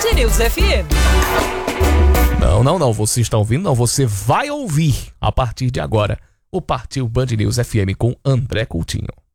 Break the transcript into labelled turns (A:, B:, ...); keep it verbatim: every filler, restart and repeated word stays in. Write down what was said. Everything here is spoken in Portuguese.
A: Band News F M.
B: Não, não, não. Você está ouvindo? Não. Você vai ouvir a partir de agora o Partiu Band News F M com André Coutinho.